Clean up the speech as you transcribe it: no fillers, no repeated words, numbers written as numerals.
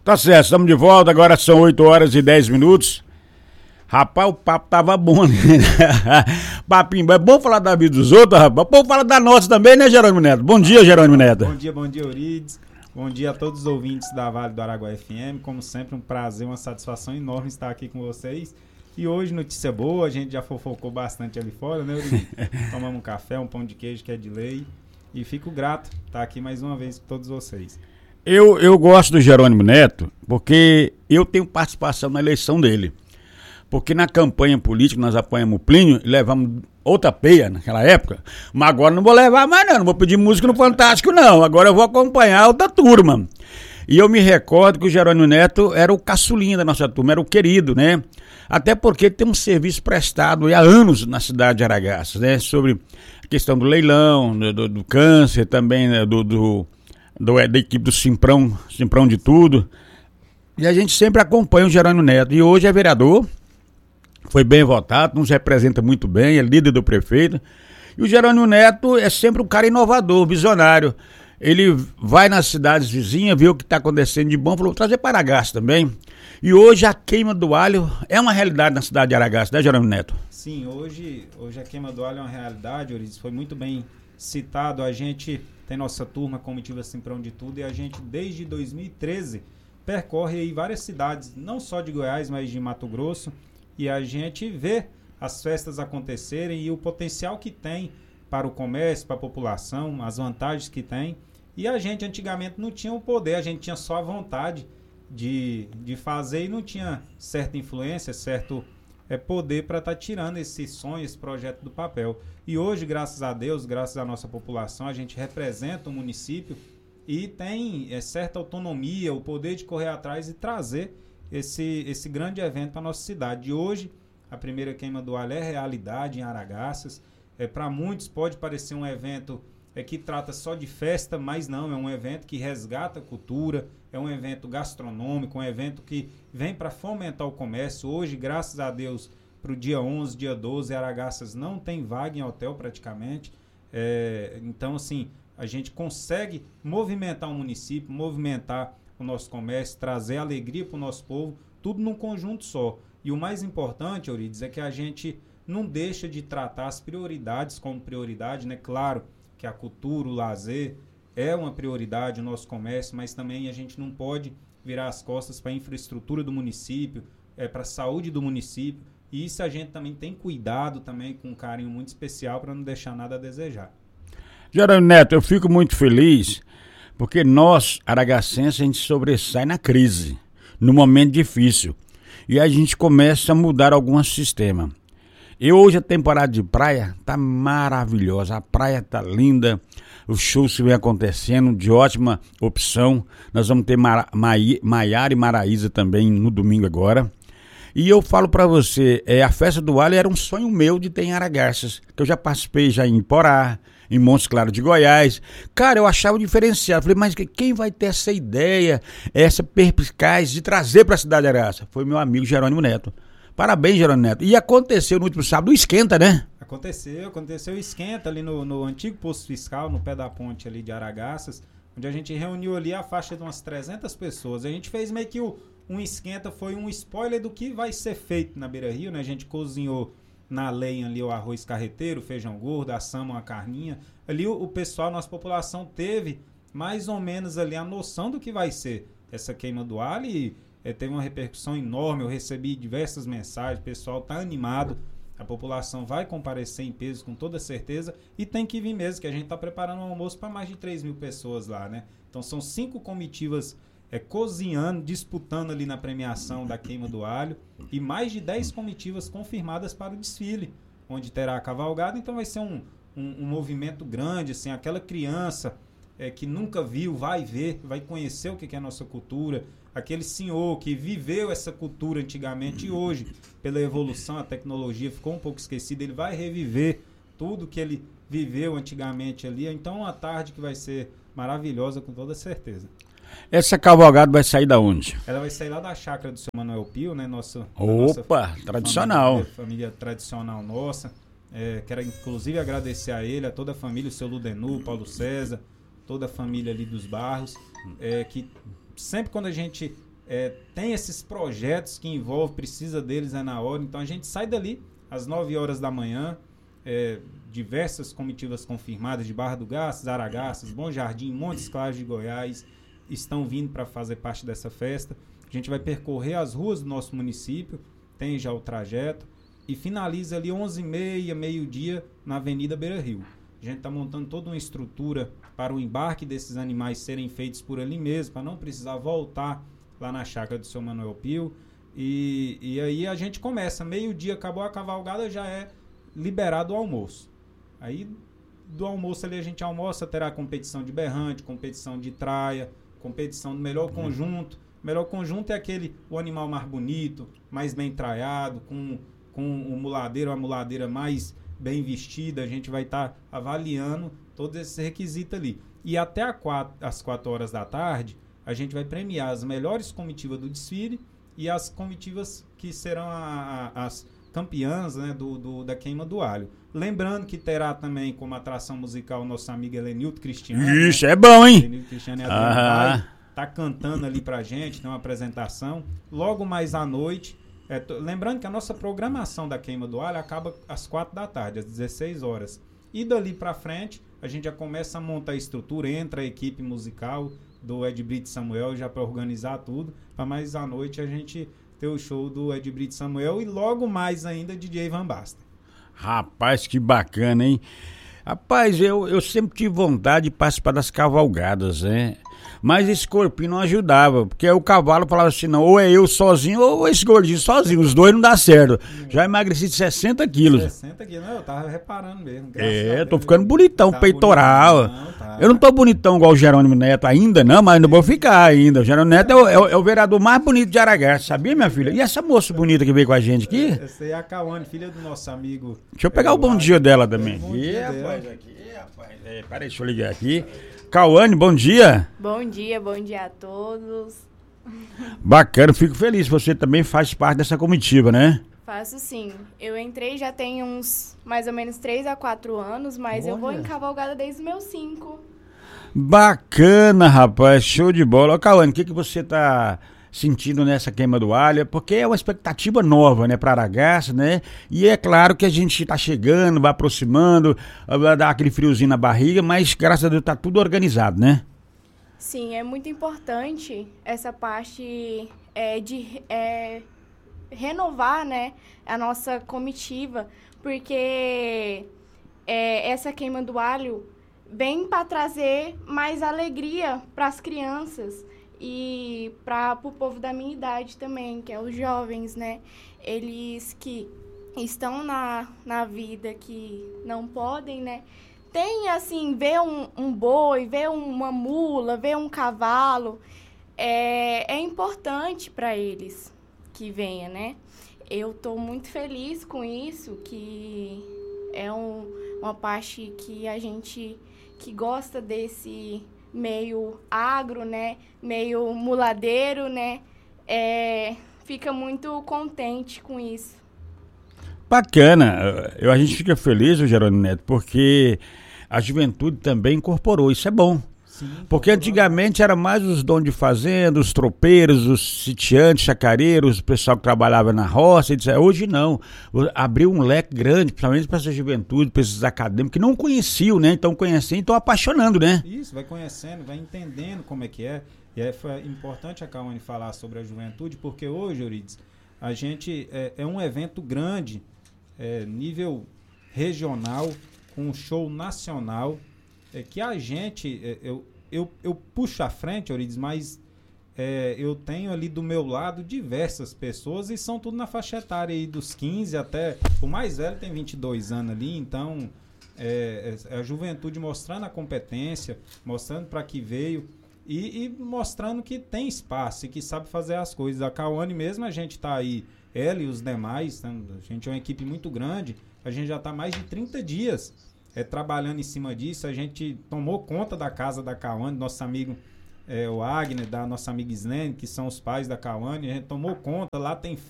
Tá certo, estamos de volta, agora são 8 horas e 10 minutos. Rapaz, o papo tava bom, né? Papinho, é bom falar da vida dos outros, rapaz. Bom falar da nossa também, né, Jerônimo Neto? Bom dia, Jerônimo Neto. Bom dia, Eurides. Bom dia a todos os ouvintes da Vale do Araguaia FM. Como sempre, um prazer, uma satisfação enorme estar aqui com vocês. E hoje, notícia boa, a gente já fofocou bastante ali fora, né, Eurides? Tomamos um café, um pão de queijo que é de lei. E fico grato estar aqui mais uma vez com todos vocês. Eu gosto do Jerônimo Neto porque eu tenho participação na eleição dele. Porque na campanha política nós apoiamos o Plínio e levamos outra peia naquela época, mas agora não vou levar mais não vou pedir música no Fantástico não, agora eu vou acompanhar outra turma. E eu me recordo que o Jerônimo Neto era o caçulinha da nossa turma, era o querido, né? Até porque tem um serviço prestado há anos na cidade de Aragaças, né? Sobre a questão do leilão, do câncer também, né? Da equipe do Simprão de tudo. E a gente sempre acompanha o Jerônimo Neto. E hoje é vereador, foi bem votado, nos representa muito bem, é líder do prefeito. E o Jerônimo Neto é sempre um cara inovador, visionário. Ele vai nas cidades vizinhas, vê o que está acontecendo de bom, falou, vou trazer para Aragaças também. E hoje a queima do alho é uma realidade na cidade de Aragaças, né, Jerônimo Neto? Sim, hoje a queima do alho é uma realidade, Eurides, foi muito bem citado. A gente tem nossa turma, comitiva Simprão de tudo, e a gente desde 2013 percorre aí várias cidades, não só de Goiás, mas de Mato Grosso, e a gente vê as festas acontecerem e o potencial que tem para o comércio, para a população, as vantagens que tem. E a gente antigamente não tinha o poder, a gente tinha só a vontade de fazer e não tinha certa influência, certo poder para estar tirando esse sonho, esse projeto do papel. E hoje, graças a Deus, graças à nossa população, a gente representa o município e tem certa autonomia, o poder de correr atrás e trazer esse grande evento para a nossa cidade. E hoje, a primeira queima do alho é realidade em Aragaças. Para muitos pode parecer um evento que trata só de festa, mas não, é um evento que resgata a cultura, é um evento gastronômico, um evento que vem para fomentar o comércio. Hoje, graças a Deus, para o dia 11, dia 12, Aragaças não tem vaga em hotel praticamente. Então, assim, a gente consegue movimentar o município, movimentar o nosso comércio, trazer alegria para o nosso povo, tudo num conjunto só. E o mais importante, Eurides, é que a gente não deixa de tratar as prioridades como prioridade, né? Claro que a cultura, o lazer é uma prioridade, o nosso comércio, mas também a gente não pode virar as costas para a infraestrutura do município, para a saúde do município. E isso a gente também tem cuidado também com um carinho muito especial para não deixar nada a desejar. Jerônimo Neto, eu fico muito feliz porque nós, aragacenses, a gente sobressai na crise, no momento difícil. E a gente começa a mudar alguns sistemas. E hoje a temporada de praia tá maravilhosa, a praia tá linda, os shows que vem acontecendo, de ótima opção. Nós vamos ter Maiara e Maraísa também no domingo agora. E eu falo pra você, a festa do alho era um sonho meu de ter em Aragaças, que eu já participei já em Porá, em Montes Claros de Goiás. Cara, eu achava diferenciado. Falei, mas quem vai ter essa ideia, essa perspicaz de trazer pra cidade de Aragaças? Foi meu amigo Jerônimo Neto. Parabéns, Jerônimo Neto. E aconteceu no último sábado o esquenta, né? Aconteceu o esquenta ali no antigo posto fiscal, no pé da ponte ali de Aragaças, onde a gente reuniu ali a faixa de umas 300 pessoas. A gente fez meio que um esquenta, foi um spoiler do que vai ser feito na Beira Rio, né? A gente cozinhou na lenha ali o arroz carreteiro, feijão gordo, assamos uma carninha. Ali o pessoal, nossa população teve mais ou menos ali a noção do que vai ser essa queima do alho e teve uma repercussão enorme. Eu recebi diversas mensagens, o pessoal está animado, a população vai comparecer em peso com toda certeza e tem que vir mesmo, que a gente está preparando um almoço para mais de 3.000 pessoas lá, né? Então são 5 comitivas cozinhando, disputando ali na premiação da queima do alho e mais de 10 comitivas confirmadas para o desfile, onde terá a cavalgada. Então vai ser um movimento grande, assim, aquela criança que nunca viu, vai ver, vai conhecer o que é a nossa cultura, aquele senhor que viveu essa cultura antigamente e hoje, pela evolução, a tecnologia ficou um pouco esquecida, ele vai reviver tudo que ele viveu antigamente ali. Então uma tarde que vai ser maravilhosa com toda certeza. Essa cavalgada vai sair da onde? Ela vai sair lá da chácara do seu Manuel Pio, né? Nossa tradicional. Família tradicional nossa. Quero inclusive agradecer a ele, a toda a família, o seu Ludenu, Paulo César, toda a família ali dos Barros, que sempre quando a gente tem esses projetos que envolvem, precisa deles na hora. Então a gente sai dali às 9 horas da manhã, diversas comitivas confirmadas de Barra do Garças, Aragarças, Bom Jardim, Montes Claros de Goiás estão vindo para fazer parte dessa festa. A gente vai percorrer as ruas do nosso município, tem já o trajeto, e finaliza ali 11h30, meio-dia, na Avenida Beira Rio. A gente está montando toda uma estrutura para o embarque desses animais serem feitos por ali mesmo, para não precisar voltar lá na chácara do seu Manuel Pio. E aí a gente começa, meio-dia, acabou a cavalgada, já é liberado o almoço. Aí do almoço ali a gente almoça, terá competição de berrante, competição de traia, competição do melhor conjunto. O melhor conjunto é o animal mais bonito, mais bem traiado, com o muladeiro, a muladeira mais bem vestida. A gente vai estar avaliando todos esses requisitos ali. E até às 4 horas da tarde, a gente vai premiar as melhores comitivas do desfile e as comitivas que serão as campeãs, né, da Queima do Alho. Lembrando que terá também como atração musical o nosso amigo Helenilton Cristiano. Isso, né? É bom, hein? Helenilton Cristiano vai tá cantando ali pra gente, tem uma apresentação. Logo mais à noite, lembrando que a nossa programação da Queima do Alho acaba às 4 da tarde, às 16 horas. E dali pra frente, a gente já começa a montar a estrutura, entra a equipe musical do Ed Brito Samuel já para organizar tudo, para mais à noite a gente ter o show do Ed Brito Samuel e logo mais ainda DJ Van Basten. Rapaz, que bacana, hein? Rapaz, eu sempre tive vontade de participar das cavalgadas, né? Mas esse corpinho não ajudava, porque o cavalo falava assim, não, ou é eu sozinho ou esse gordinho sozinho, os dois não dá certo. Já emagreci de 60 quilos. 60 quilos, não, eu tava reparando mesmo. Tô ficando bonitão, tá peitoral. Bonitão, tá. Eu não tô bonitão igual o Jerônimo Neto ainda, não, mas não vou ficar ainda. O Jerônimo Neto é o vereador mais bonito de Aragarças, sabia, minha filha? E essa moça bonita que veio com a gente aqui? Essa aí é a Cauane, filha do nosso amigo. Deixa eu pegar o bom dia dela também. Bom dia, rapaz. Peraí, deixa eu ligar aqui. Cauane, bom dia. Bom dia a todos. Bacana, fico feliz. Você também faz parte dessa comitiva, né? Faço sim. Eu entrei já tem uns mais ou menos 3 a 4 anos, mas eu vou em cavalgada desde os meus 5. Bacana, rapaz. Show de bola. Ô, Cauane, o que você tá sentindo nessa Queima do Alho? Porque é uma expectativa nova, né, para Aragarças, né? E é claro que a gente tá chegando, vai aproximando, vai dar aquele friozinho na barriga, mas graças a Deus tá tudo organizado, né? Sim, é muito importante essa parte de renovar, né, a nossa comitiva, porque essa Queima do Alho vem para trazer mais alegria para as crianças e para o povo da minha idade também, que é os jovens, né? Eles que estão na vida, que não podem, né? Tem, assim, ver um boi, ver uma mula, ver um cavalo, é importante para eles que venha, né? Eu estou muito feliz com isso, que é uma parte que a gente que gosta desse meio agro, né? Meio muladeiro, né? Fica muito contente com isso. Bacana. A gente fica feliz, Jerônimo Neto, porque a juventude também incorporou. Isso é bom. Sim, porque antigamente era mais os donos de fazenda, os tropeiros, os sitiantes, chacareiros, o pessoal que trabalhava na roça, etc. Hoje não. Abriu um leque grande, principalmente para essa juventude, para esses acadêmicos que não conheciam, né? Então conhecendo e estão apaixonando, né? Isso, vai conhecendo, vai entendendo como é que é. E aí foi importante a Cauane falar sobre a juventude, porque hoje, Eurides, a gente é um evento grande, nível regional, com um show nacional, que a gente, eu puxo à frente, Eurides, mas eu tenho ali do meu lado diversas pessoas e são tudo na faixa etária aí dos 15 até, o mais velho tem 22 anos ali, então a juventude mostrando a competência, mostrando para que veio e mostrando que tem espaço e que sabe fazer as coisas. A Cauane mesmo, a gente tá aí, ela e os demais, a gente é uma equipe muito grande, a gente já tá mais de 30 dias trabalhando em cima disso. A gente tomou conta da casa da Cauane, nosso amigo o Agner, da nossa amiga Islene, que são os pais da Cauane, a gente tomou conta, lá tem